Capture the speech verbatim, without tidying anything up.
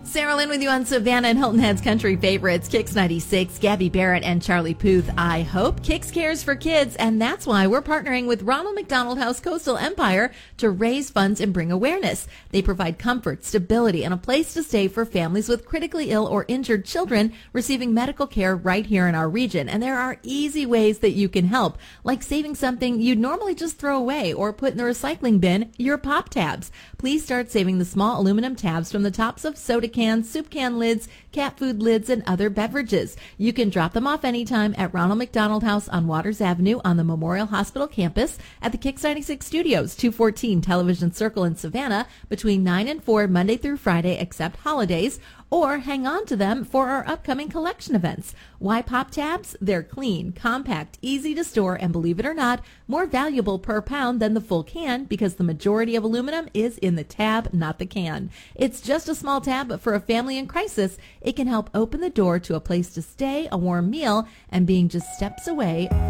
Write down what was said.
Sarah Lynn with you on Savannah and Hilton Head's Country Favorites, Kix ninety-six, Gabby Barrett and Charlie Puth. I hope Kix cares for kids, and that's why we're partnering with Ronald McDonald House Coastal Empire to raise funds and bring awareness. They provide comfort, stability, and a place to stay for families with critically ill or injured children receiving medical care right here in our region. And there are easy ways that you can help, like saving something you'd normally just throw away or put in the recycling bin, your pop tabs. Please start saving the small aluminum tabs from the tops of soda cans, soup can lids, cat food lids, and other beverages. You can drop them off anytime at Ronald McDonald House on Waters Avenue on the Memorial Hospital campus, at the Kix ninety-six Studios, two fourteen Television Circle in Savannah, between nine and four Monday through Friday except holidays, or hang on to them for our upcoming collection events. Why pop tabs? They're clean, compact, easy to store, and believe it or not, more valuable per pound than the full can because the majority of aluminum is in the tab, not the can. It's just a small tab, but for a family in crisis, it can help open the door to a place to stay, a warm meal, and being just steps away from